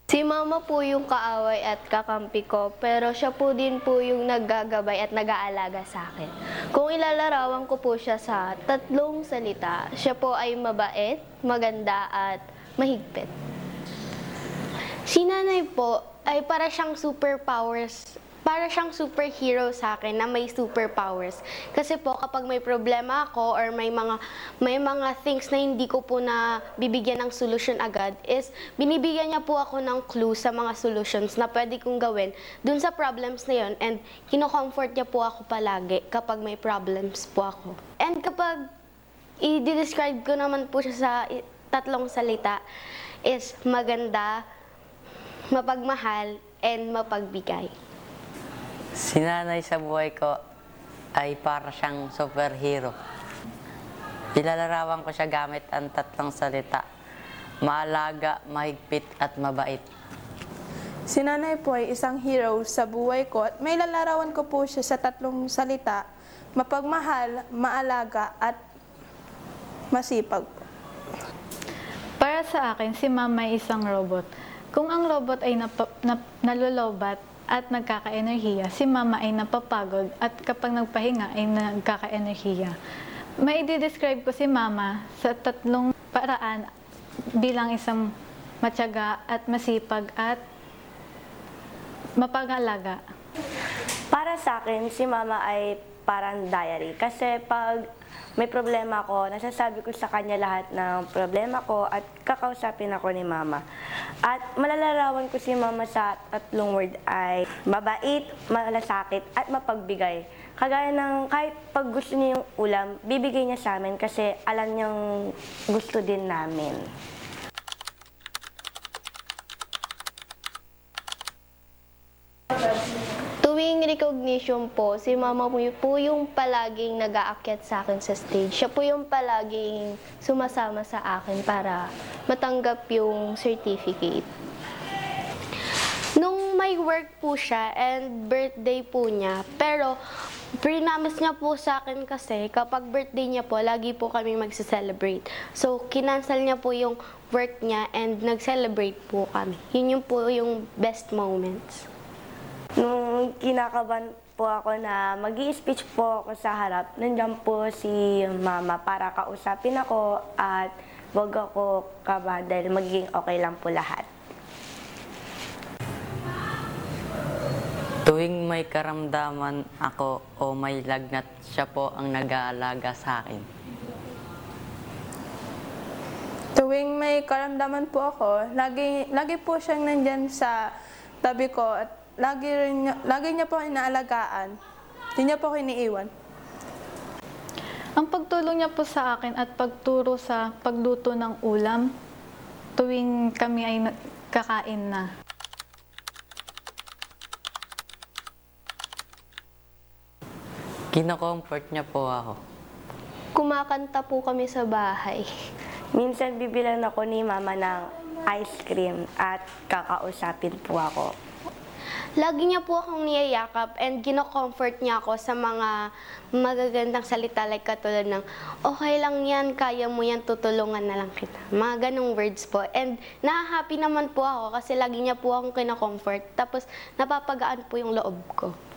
Si mama po yung kaaway at kakampi ko, pero siya po din po yung naggagabay at nag-aalaga sa akin. Kung ilalarawan ko po siya sa 3 salita, siya po ay mabait, maganda at mahigpit. Si nanay po ay para siyang superhero sa akin na may superpowers. Kasi po kapag may problema ako or may mga things na hindi ko po na bibigyan ng solution agad is binibigyan niya po ako ng clue sa mga solutions na pwede kong gawin dun sa problems na yon, and kino-comfort niya po ako palagi kapag may problems po ako. And kapag i-describe ko naman po siya sa 3 salita is maganda, mapagmahal, and mapagbigay. Si nanay sa buhay ko ay para siyang superhero. Ilalarawan ko siya gamit ang 3 salita: maalaga, mahigpit, at mabait. Si nanay po ay isang hero sa buhay ko at may lalarawan ko po siya sa 3 salita: mapagmahal, maalaga, at masipag. Para sa akin, si mama ay isang robot. Kung ang robot ay nalolobat at nagkaka-enerhiya, si mama ay napapagod at kapag nagpahinga ay nagkaka-enerhiya. May i-describe ko si mama sa 3 paraan bilang isang matyaga at masipag at mapag-alaga. Para sa akin, si mama ay parang diary. Kasi pag may problema ako, nasasabi ko sa kanya lahat ng problema ko at kakausapin ako ni mama. At malalarawan ko si mama sa 3 word ay mabait, malasakit, at mapagbigay. Kagaya ng kahit pag gusto niya yung ulam, bibigay niya sa amin kasi alam niyang gusto din namin. Tuwing recognition po, si mama po yung palaging nag-aakyat sa akin sa stage. Siya po yung palaging sumasama sa akin para matanggap yung certificate. Nung may work po siya and birthday po niya, pero prinamis niya po sa akin kasi kapag birthday niya po, lagi po kami magse-celebrate. So, kinansel niya po yung work niya and nag-celebrate po kami. Yun yung po yung best moments. Nung kinakabahan po ako na mag-i-speech po ako sa harap, nandiyan po si mama para kausapin ako at wag ako kabahan dahil magiging okay lang po lahat. Tuwing may karamdaman ako o may lagnat, siya po ang nag-aalaga sa akin. Tuwing may karamdaman po ako, lagi po siyang nandyan sa tabi ko at lagi niya po inaalagaan. Hindi niya po ako iniiwan. Ang pagtulong niya po sa akin at pagturo sa pagluto ng ulam tuwing kami ay kakain na. Kino-comfort niya po ako. Kumakanta po kami sa bahay. Minsan bibilan ako ni mama ng ice cream at kakausapin po ako. Lagi niya po akong niyayakap and kino-comfort niya ako sa mga magagandang salita like katulad ng okay lang yan, kaya mo yan, tutulungan na lang kita. Mga ganong words po. And nahahappy naman po ako kasi lagi niya po akong kino-comfort. Tapos napapagaan po yung loob ko.